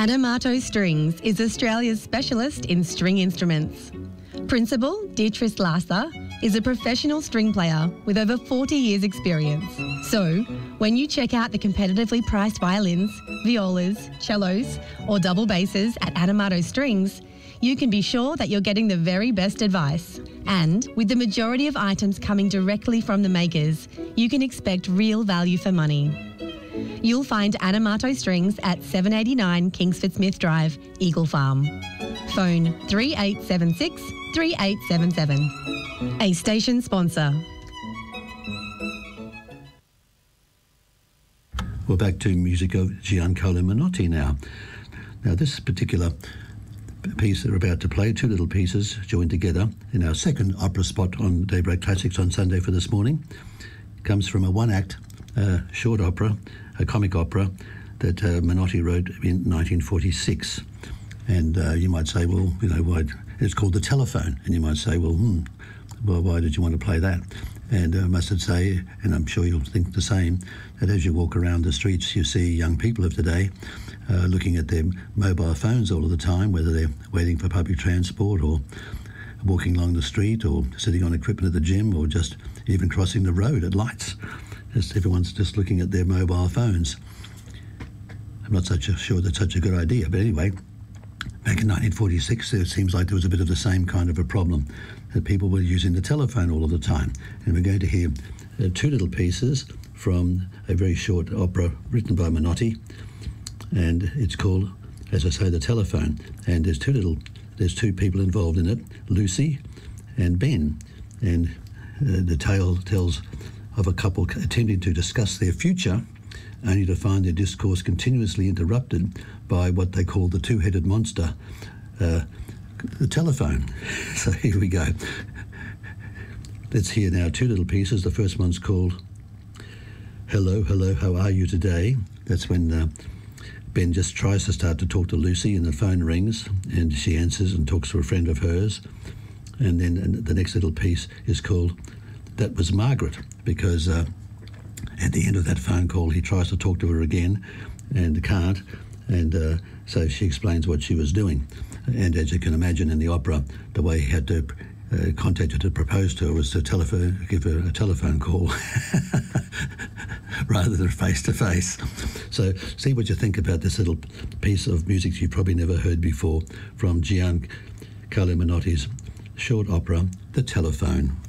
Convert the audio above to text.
Adamato Strings is Australia's specialist in string instruments. Principal Beatrice Lasser is a professional string player with over 40 years' experience. So, when you check out the competitively priced violins, violas, cellos, or double basses at Adamato Strings, you can be sure that you're getting the very best advice. And with the majority of items coming directly from the makers, you can expect real value for money. You'll find Adamato Strings at 789 Kingsford Smith Drive, Eagle Farm. Phone 3876 3877. A station sponsor. We're back to music of Giancarlo Menotti now. Now, this particular piece that we're about to play, two little pieces joined together in our second opera spot on Daybreak Classics on Sunday for this morning, comes from a one-act short opera, a comic opera that Menotti wrote in 1946. And you might say, well, you know, why? It's called The Telephone. And you might say, well, why did you want to play that? And I must say, and I'm sure you'll think the same, that as you walk around the streets, you see young people of today looking at their mobile phones all of the time, whether they're waiting for public transport or walking along the street or sitting on equipment at the gym or just even crossing the road at lights. Everyone's just looking at their mobile phones. I'm not sure that's such a good idea, but anyway, back in 1946, it seems like there was a bit of the same kind of a problem, that people were using the telephone all of the time. And we're going to hear two little pieces from a very short opera written by Menotti, and it's called, as I say, The Telephone. And there's two people involved in it, Lucy and Ben. And the tale tells of a couple attempting to discuss their future, only to find their discourse continuously interrupted by what they call the two-headed monster, the telephone. So here we go. Let's hear now two little pieces. The first one's called Hello, Hello, How Are You Today? That's when Ben just tries to start to talk to Lucy and the phone rings and she answers and talks to a friend of hers. And then the next little piece is called That Was Margaret, because at the end of that phone call he tries to talk to her again and can't, and so she explains what she was doing. And as you can imagine in the opera, the way he had to contact her to propose to her was to give her a telephone call rather than face-to-face. So see what you think about this little piece of music you've probably never heard before from Giancarlo Menotti's short opera, The Telephone.